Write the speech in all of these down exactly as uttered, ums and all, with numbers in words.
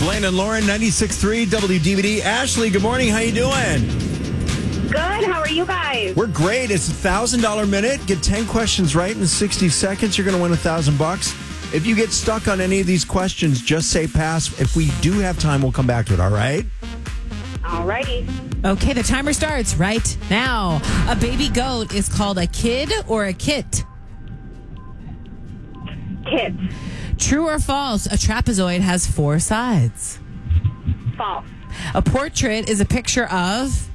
Blaine and Lauren, ninety-six point three W D V D. Ashley, good morning. How you doing? Good. How are you guys? We're great. It's a one thousand dollars minute. Get ten questions right in sixty seconds. You're going to win one thousand bucks. If you get stuck on any of these questions, just say pass. If we do have time, we'll come back to it, all right? All righty. Okay, the timer starts right now. A baby goat is called a kid or a kit? Kids. True or false? A trapezoid has four sides. False. A portrait is a picture of?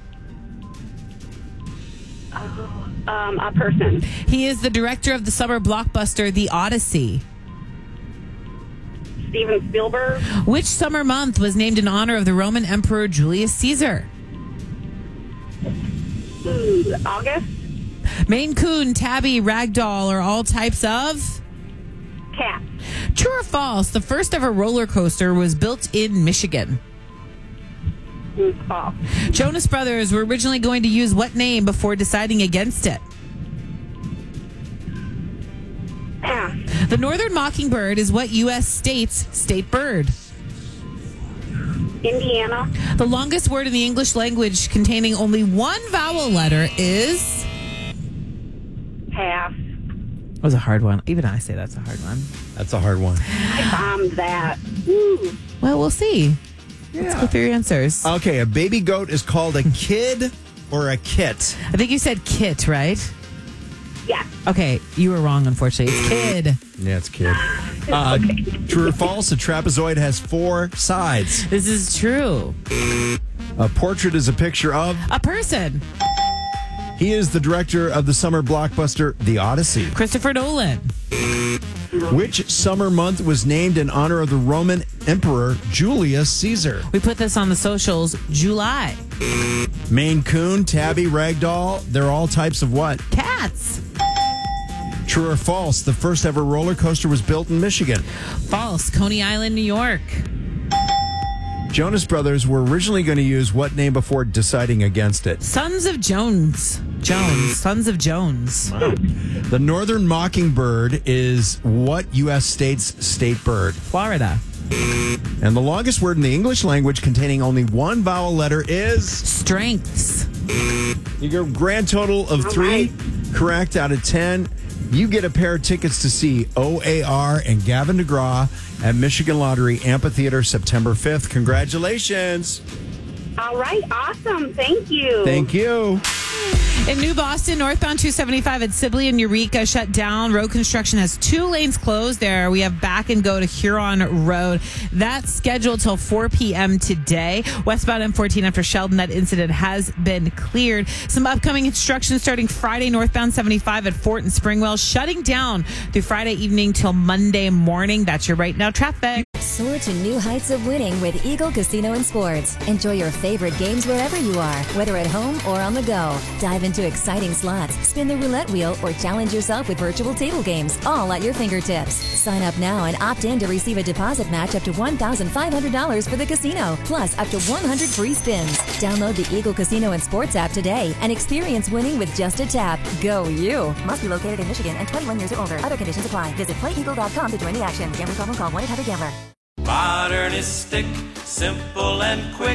Um, a person. He is the director of the summer blockbuster The Odyssey. Steven Spielberg. Which summer month was named in honor of the Roman Emperor Julius Caesar? Mm, August. Maine Coon, Tabby, Ragdoll are all types of? Cat. True or false? The first ever roller coaster was built in Michigan. Mm, false. Jonas Brothers were originally going to use what name before deciding against it? Pass. The northern mockingbird is what U S state's state bird? Indiana. The longest word in the English language containing only one vowel letter is? Pass. That was a hard one. Even I say that's a hard one. That's a hard one. I bombed that. Woo. Well, we'll see. Let's go through your answers. Okay, a baby goat is called a kid or a kit? I think you said kit, right? Yeah. Okay, you were wrong, unfortunately. It's kid. Yeah, it's kid. Uh, true or false? A trapezoid has four sides. This is true. A portrait is a picture of? A person. He is the director of the summer blockbuster The Odyssey. Christopher Nolan. Which summer month was named in honor of the Roman Emperor Julius Caesar? We put this on the socials. July. Maine Coon, Tabby, Ragdoll, they're all types of what? Cats. True or false? The first ever roller coaster was built in Michigan. False. Coney Island, New York. Jonas Brothers were originally going to use what name before deciding against it? Sons of Jones. Jones. Sons of Jones. Wow. The northern mockingbird is what U S state's state bird? Florida. And the longest word in the English language containing only one vowel letter is? Strengths. You get a grand total of All three right. correct out of ten. You get a pair of tickets to see O A R and Gavin DeGraw at Michigan Lottery Amphitheater September fifth. Congratulations. All right. Awesome. Thank you. Thank you. In New Boston, northbound two seventy-five at Sibley and Eureka shut down. Road construction has two lanes closed there. We have back and go to Huron Road. That's scheduled till four p.m. today. Westbound M fourteen after Sheldon, that incident has been cleared. Some upcoming construction starting Friday, northbound seventy-five at Fort and Springwell, shutting down through Friday evening till Monday morning. That's your right now traffic. Soar to new heights of winning with Eagle Casino and Sports. Enjoy your favorite games wherever you are, whether at home or on the go. Dive into exciting slots, spin the roulette wheel, or challenge yourself with virtual table games, all at your fingertips. Sign up now and opt in to receive a deposit match up to one thousand five hundred dollars for the casino, plus up to one hundred free spins. Download the Eagle Casino and Sports app today and experience winning with just a tap. Go you! Must be located in Michigan and twenty-one years or older. Other conditions apply. Visit play eagle dot com to join the action. Gambling problem, call one eight hundred gambler. Modernistic, simple and quick.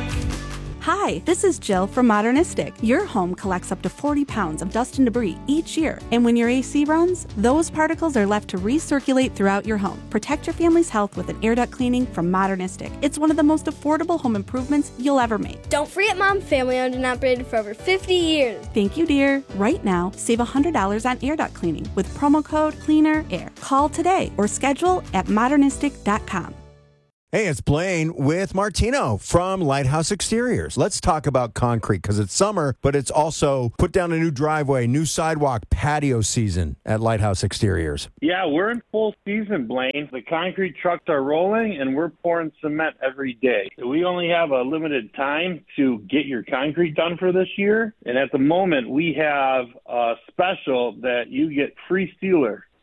Hi, this is Jill from Modernistic. Your home collects up to forty pounds of dust and debris each year. And when your A C runs, those particles are left to recirculate throughout your home. Protect your family's health with an air duct cleaning from Modernistic. It's one of the most affordable home improvements you'll ever make. Don't forget Mom, family owned and operated for over fifty years. Thank you, dear. Right now, save one hundred dollars on air duct cleaning with promo code CLEANERAIR. Call today or schedule at modernistic dot com. Hey, it's Blaine with Martino from Lighthouse Exteriors. Let's talk about concrete because it's summer, but it's also put down a new driveway, new sidewalk, patio season at Lighthouse Exteriors. Yeah, we're in full season, Blaine. The concrete trucks are rolling, and we're pouring cement every day. We only have a limited time to get your concrete done for this year, and at the moment, we have a special that you get free sealer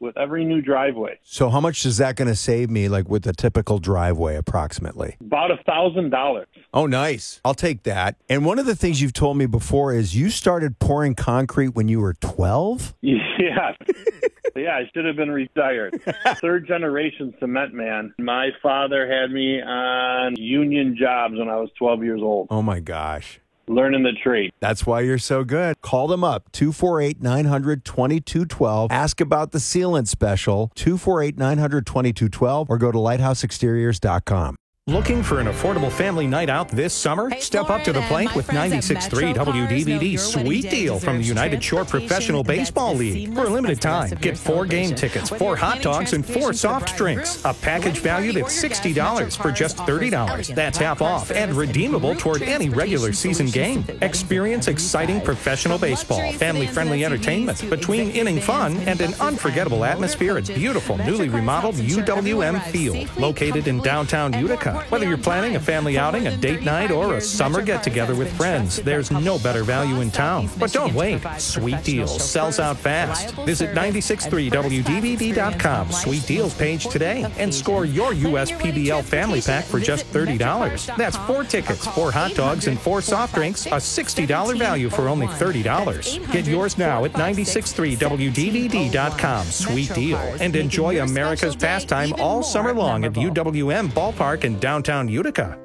with every new driveway. So how much is that going to save me, like with a typical driveway approximately? About a thousand dollars. Oh, nice. I'll take that. And one of the things you've told me before is you started pouring concrete when you were twelve? Yeah. Yeah, I should have been retired. Third generation cement man. My father had me on union jobs when I was twelve years old. Oh, my gosh. Learning the trade. That's why you're so good. Call them up, two four eight, nine hundred, twenty-two twelve. Ask about the sealant special, two four eight, nine hundred, twenty-two twelve, or go to lighthouse exteriors dot com. Looking for an affordable family night out this summer? Hey, Step Lauren up to the and plate my with friends at ninety-six point three Metro W D V Cars know D your Sweet wedding day Deal from the deserves United Shore transportation Professional that's Baseball as League. seamless For a limited as the rest time, of get your four game celebration. tickets, Whether four you're hot planning dogs, and four transportation soft for the bride drinks. and A package groom, valued or at your sixty guest, dollars for Metro just Cars thirty dollars. offers That's elegant half black off card and service redeemable group toward any regular season game. transportation solutions Experience that fit exciting every size. professional From baseball, luxury family-friendly sedans and S U Vs entertainment, to between executive inning vans fun, and and an buses unforgettable motor atmosphere at coaches. beautiful, Metro newly Cars remodeled helps U ensure W M everyone Field, arrives safely, located in comfortably, downtown and more Utica. importantly, Whether you're on planning a time. family For outing, more a than date night, or a thirty-five summer years, Metro get-together Cars with has been friends, trusted by there's no public better value in across town. Southeast But don't Michigan to wait. provide Sweet professional Deals sells out chauffeurs, fast. reliable Visit service, ninety-six point three and W D V D dot com, first-class Sweet Deals page today, and score your U S P B L family pack for just thirty dollars. That's four tickets, four hot dogs, and four soft drinks, a sixty dollars value for only thirty dollars. Get yours now at ninety-six point three W D V D dot com, Sweet Deal, and enjoy America's pastime all summer long at U W M Ballpark in downtown Utica.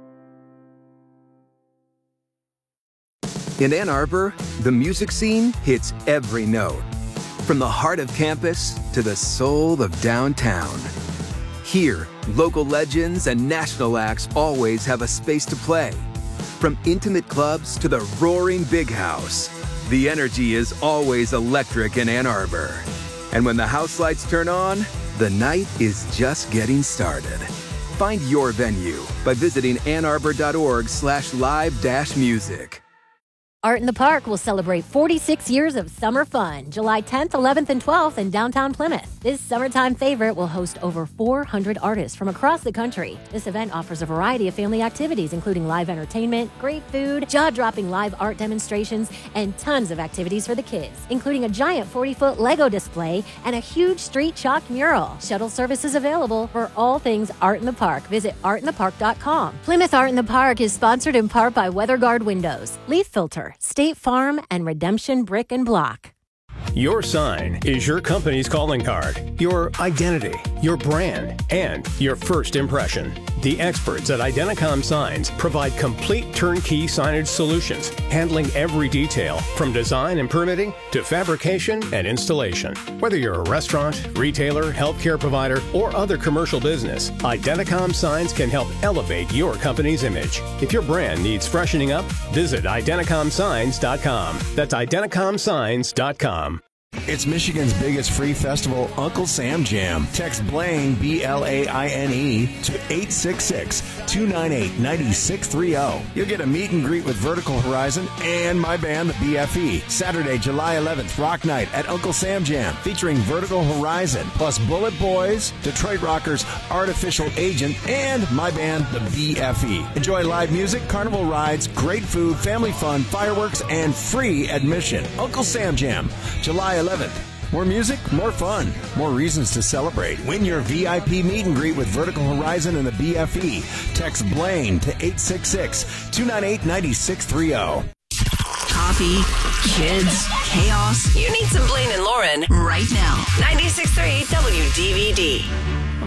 In Ann Arbor, the music scene hits every note. From the heart of campus to the soul of downtown. Here, local legends and national acts always have a space to play. From intimate clubs to the roaring big house, the energy is always electric in Ann Arbor. And when the house lights turn on, the night is just getting started. Find your venue by visiting annarbor.org slash live dash music. Art in the Park will celebrate forty-six years of summer fun, July tenth, eleventh, and twelfth in downtown Plymouth. This summertime favorite will host over four hundred artists from across the country. This event offers a variety of family activities, including live entertainment, great food, jaw-dropping live art demonstrations, and tons of activities for the kids, including a giant forty-foot Lego display and a huge street chalk mural. Shuttle service is available for all things Art in the Park. Visit art in the park dot com. Plymouth Art in the Park is sponsored in part by WeatherGuard Windows, Leaf Filter, State Farm, and Redemption Brick and Block. Your sign is your company's calling card, your identity, your brand, and your first impression. The experts at Identicom Signs provide complete turnkey signage solutions, handling every detail from design and permitting to fabrication and installation. Whether you're a restaurant, retailer, healthcare provider, or other commercial business, Identicom Signs can help elevate your company's image. If your brand needs freshening up, visit Identicom Signs dot com. That's Identicom Signs dot com. It's Michigan's biggest free festival, Uncle Sam Jam. Text Blaine, B L A I N E, to eight six six, two nine eight, nine six three zero. You'll get a meet and greet with Vertical Horizon and my band, the B F E. Saturday, July eleventh, Rock Night at Uncle Sam Jam, featuring Vertical Horizon, plus Bullet Boys, Detroit Rockers, Artificial Agent, and my band, the B F E. Enjoy live music, carnival rides, great food, family fun, fireworks, and free admission. Uncle Sam Jam, July eleventh. More music, more fun, more reasons to celebrate. Win your V I P meet and greet with Vertical Horizon and the B F E. Text Blaine to eight six six, two nine eight, nine six three zero. Coffee, kids, chaos. You need some Blaine and Lauren right now. ninety-six point three W D V D.